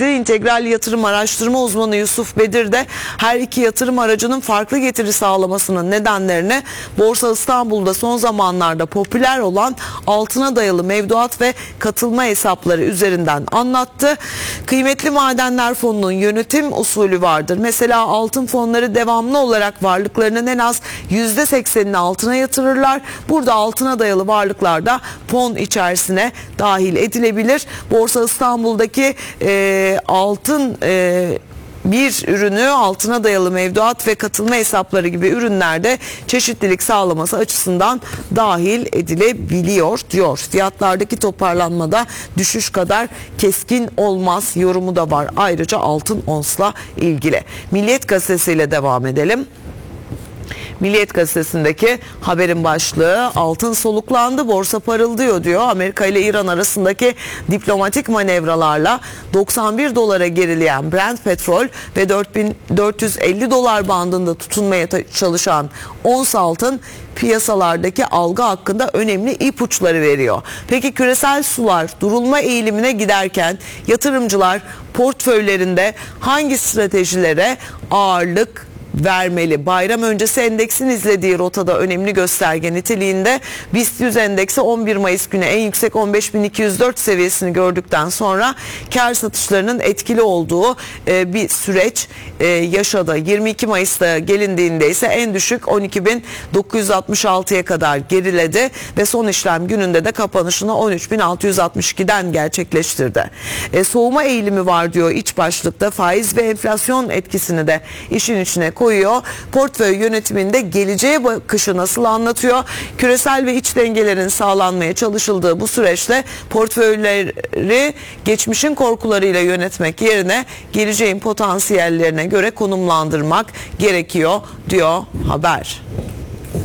Gazetesi integral yatırım araştırma uzmanı Yusuf Bedir de her iki yatırım aracının farklı getiri sağlamasının nedenlerini Borsa İstanbul'da son zamanlarda popüler olan altına dayalı mevduat ve katılma hesapları üzerinden anlattı. Kıymetli madenler fonunun yönetim usulü vardır. Mesela altın fonları devamlı olarak varlıklarının en az %80'ini altına yatırırlar. Burada altına dayalı varlıklar da fon içerisine dahil edilebilir. Borsa İstanbul'daki altın bir ürünü altına dayalı mevduat ve katılma hesapları gibi ürünlerde çeşitlilik sağlaması açısından dahil edilebiliyor diyor. Fiyatlardaki toparlanmada düşüş kadar keskin olmaz yorumu da var. Ayrıca altın onsla ilgili. Milliyet gazetesiyle devam edelim. Milliyet gazetesindeki haberin başlığı altın soluklandı, borsa parıldıyor diyor. Amerika ile İran arasındaki diplomatik manevralarla 91 dolara gerileyen Brent petrol ve 4450 dolar bandında tutunmaya çalışan ons altın piyasalardaki algı hakkında önemli ipuçları veriyor. Peki küresel sular durulma eğilimine giderken yatırımcılar portföylerinde hangi stratejilere ağırlık vermeli? Bayram öncesi endeksin izlediği rotada önemli gösterge niteliğinde BIST 100 endeksi 11 Mayıs günü en yüksek 15.204 seviyesini gördükten sonra kar satışlarının etkili olduğu bir süreç yaşadı. 22 Mayıs'ta gelindiğinde ise en düşük 12.966'ya kadar geriledi ve son işlem gününde de kapanışını 13.662'den gerçekleştirdi. Soğuma eğilimi var diyor iç başlıkta. Faiz ve enflasyon etkisini de işin içine koyuyor. Portföy yönetiminde geleceğe bakışı nasıl anlatıyor? Küresel ve iç dengelerin sağlanmaya çalışıldığı bu süreçte portföyleri geçmişin korkularıyla yönetmek yerine geleceğin potansiyellerine göre konumlandırmak gerekiyor diyor haber.